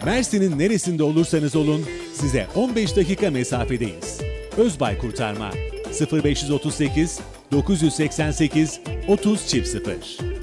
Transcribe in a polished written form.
Mersin'in neresinde olursanız olun size 15 dakika mesafedeyiz. Özbay Kurtarma 0538 988 30 00